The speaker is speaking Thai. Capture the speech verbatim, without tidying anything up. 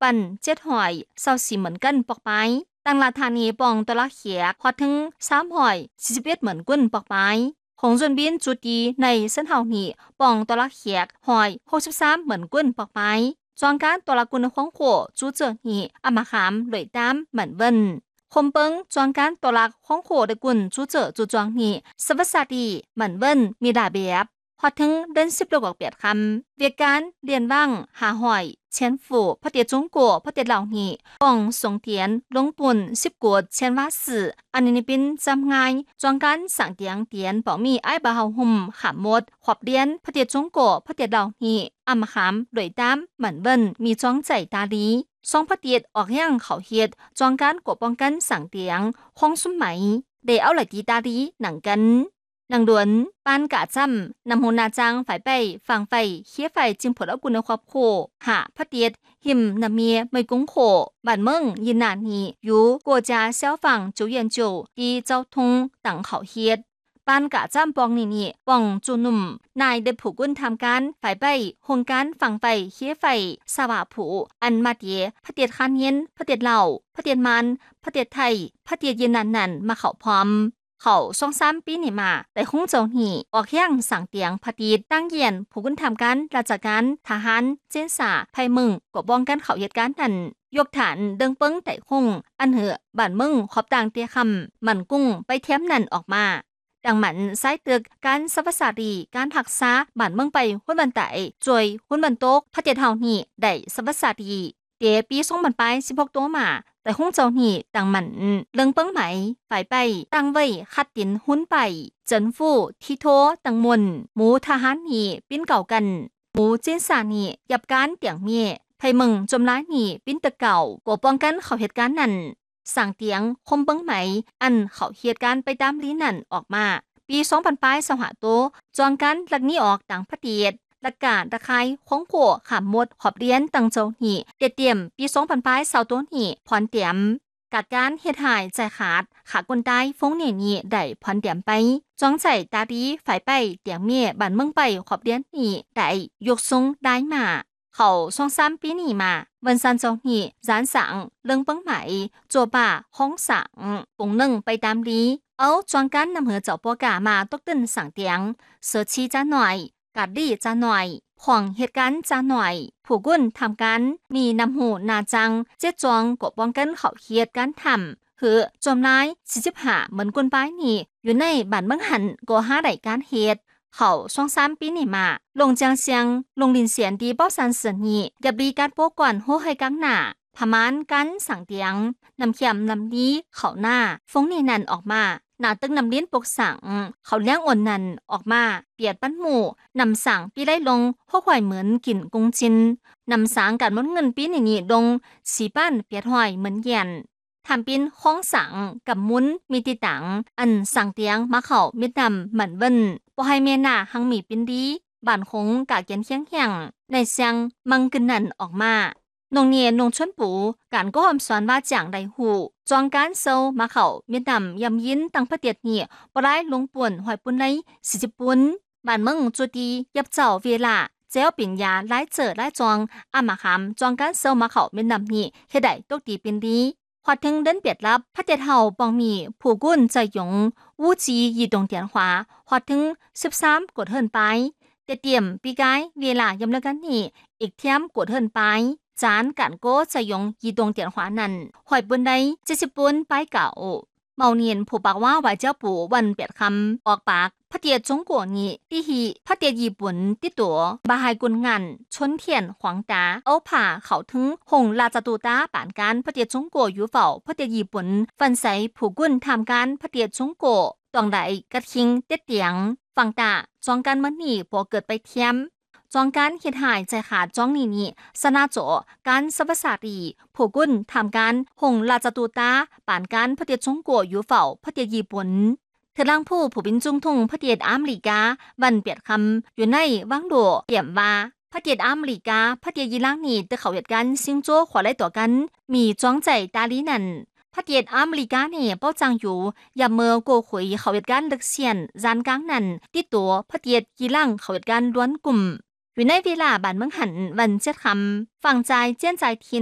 ปั่นเจ็ดหอยเศร้าสีเหมือนกันปอกไม้ตังลาธานีปองตัวละเขียพอถึงสามหอยสี่สิบเอ็ดเหมือนกุ้นปอกไม้ของจนบินจุดดีในเส้นเฮานี่ปองตัวละเขียหอยหกสิบสามเหมือนกุ้นปอกไม้จองการตัวละกุนของโขจูเจอนี่อามาขามหลอยตามเหมือนเบิ้นคมเปิงจองการตัวละของโขได้กุนจูเจอจูจองนี่สวัสดีเหมือนเบิ้นมีดาเบียบพอถึงเดินสิบโลกเปียดคำเวียการเรียนว่างหาหอยเชียนฝูพระเตียจงกัวพระเตียเหล่านี้ปองสงเทียนลงปุ่นสิบกวดเชียนว่าสื่ออันนี้เป็นจำง่ายจองการสั่งเตียงเตียนปอมีไอ้บาเฮาหุ่มขามมดขอบเลียนพระเตียจงกัวพระเตียเหล่านี้อามาขามโดยตามเหมือนเบิ้นมีจ้องใจตาลีสองพระเตียออกย่างเขาเฮ็ดจองการกวป้องกันสั่งเตียงห้องสุมไหมเดเอาไหลตีตาลีหนังกันนางดวนปานกะจำนำหูนาจางฝ่ายไปฟังไฟเคี้ยไฟจึงผลเอากุณความโคหาพระเตียดหิมนำเมียไม่กุ้งโขบ้านเมืองยินนานีอยู่กัวจาเซลฟังจูเย็นจูดีเจ้าทงต่างเขาเฮ็ดปานกะจำปองนี่นี่ปองจูนุ่มนายได้ผูกกุนทำการฝ่ายไปโฮงการฟังไฟเคี้ยไฟสวาผูอันมาเตียพระเตียดคานเย็นพระเตียดเหล่าพระเตียดมันพระเตียดไทยพระเตียดยินนานนันมาเข้าพร้อมเขาสองสามปีนี่มาแต่คงเจ้าหนีออกย่างสั่งเตียงพตีตั้งเยียนผู้กุนทำการราชการทหารเจนสาภัยมึงกบบ้องกันเขาเหตุการณ์นั้นยกฐานเดิงเปิ้งแต่คงอันเหอะบ้านมึงขอบต่างเตียคำมันกุ้งไปเทียมนั่นออกมาดังมันสายตึกการสวัสดีการหักษาบ้านเมืองไปหุ้นบันไตจวยหุ้นบันโตกพระเจ้าเฮานี่ได้สวัสดีเดี๋ยวปีสองพันไปสิบหกตัวมาแต่ห้องเจ้าหนี่ต่างมันเลิงเปิ้งไหมฝ่ายไปตั้งไว้คัดตินหุ้นไปเจินฟู่ที่โทตังมนหมูทหารนี่ปิ้นเก่ากันหมูเจนสานี่ยับการเตียงเมียไพมึงจมร้ายนี่ปิ้นตะเก่าปกป้องกันเขาเหตุการณ์นั้นสั่งเตียงคมเปิ้งไหมอันเขาเหตุการณ์ไปตามลี้นั่นออกมาปีสองพันปลายสหะโตจองกันหลักนี้ออกต่างพระเตียดละกาตะไคร้ของโขขามมดขอบเรียนตังเจ้าหนี่เตเตรียมปีสองพันปลายเสาตัวหนี่พรเตรียมกาดการเฮ็ดหายใจขาดขากนตายฟงเนี่ยนี่ได้พรเตรียมไปจ้องใจตาดีฝ่ายไปเตียงเมียบ้านเมืองไปขอบเรียนนี่ได้ยกทรงได้มาเขาสองสามปีนี่มาวันซันเจ้าหนี่ร้านสังเรื่องเปิ้งไหมโจบ่าห้องสังปงนึ่งไปตามดีเอาจองกันนำเหอเจ้าปอกามาตกตึ้นสั่งเตียงเสือชีจ้าหน่อยกาดดีจ้าหน่อยห่วงเหตุการณ์จ้าหน่อยผู้กุนทำการมีนำหูนาจังเจ๊จองกบป้องกันเขาเฮียดการทำหือจมนายสี่สิบห้าเหมือนกุนป้ายนี่อยู่ในบ้านเมืองหันก็หาได้การเฮ็ดเขาช่องสามปีนี่มาลงจางเซียงลงลินเสียนดีป้อสันเสือนี่อย่าบีการโป้ก่อนโหให้กังหน้าพมานกันสั่งเตียงนำเขียมนำดีเขาหน้าฟงนี่นั่นออกมาหนาตึงนำลิ้นปกสั่งเขาเลี้ยงอ่อนนันออกมาเปียดปั้นหมู่นำสั่งปีได้ลงห้อควายเหมือนกินกงจินนำสางการมดเงินปีนี่นี่ลงสีปั้นเปียดหอยเหมือนเย็นทำปิ้นห้องสั่งกับมุ้นมีติตังอันสั่งเตียงมาเขาเม็ดดำเหมือนเบิ้นปอให้เมียหน้าหังมีปิ้นดีบ้านคงกะเกียนเคียงแห้งในเสียงมังกึนนันออกมานงเนียนงชนปูการก็หอมสอนว่าจ่างไดหูจองการเซามาเขาเมียดำยำยินตั้งพระเตียดนี่ปลายลงป่วนหอยปุ่นในสิจิปุ่นบ้านเมืองจุดียับเจ้าเวลาเจ้าปิ่นยาไล่เจอไล่จองอามาคำจองการเซามาเขาเมียดำนี่เฮ็ดได้ตกดีเป็นดีพอถึงเดินเปียดรับพระเตียดเฮาปองมีผู้กุนใจหยงวู้จียีตรงเตียนขวาพอถึงสิบสามกดเฮินไปเตรียมปีกายเวลายำเลิกกันนี่อีกเทียมกดเฮินไปจานการโก้จะยงยีตรงเตียนขวานั้นหอยปุ่นใดเจ็ดสิบปุ่นไปเก่าเมาเนียนผู้ปากว่าไหวเจ้าปู่วันเปียดคำออกปากพระเตียจงกัวนี่ที่ฮีพระเตียญี่ปุ่นติดตัวบาไฮกุนงานชนเทียนขวางตาเอาผ่าเขาถึงหงลาจตูตาป่านการพระเตียจงกัวอยู่เฝ้าพระเตียญี่ปุ่นฟันใสผู้กุนทำการพระเตียจงกัวตองใดกระทิงเต็ดเตียงฟังตาจองการมันนี่พอเกิดไปเทียมจองการเฮ็ดหายใจขาดจ้องนี่นี่สนาโจการสวัสดีผู้กุนทำการหงลาจตูตาป่านการพระเตียจงกัวอยู่เฝ้าพระเตียญี่ปุ่นเธอล่างผู้ผู้บินจุงทุ่งพระเตียอเมริกาวันเปียดคำอยู่ในวังโดเปี่ยมว่าพระเตียอเมริกาพระเตียยีล่างนี่แต่เขาเหตุการณ์ซิงโจ้ขวาไล่ต่อกันมีจ้องใจตาลีนั่นพระเตียอเมริกาเนี่ยเป้าจังอยู่อย่าเมื่อโกขุยเขาเหตุการณ์ลึกเสียนจานกลางนั่นติดตัวพระเตียยีล่างเขาเหตุการณ์ล้วนกลุ่มอยู่ในเวลาบ้านเมืองหันวันเจ็ดคำฝั่งใจเจี้ยนใจทิน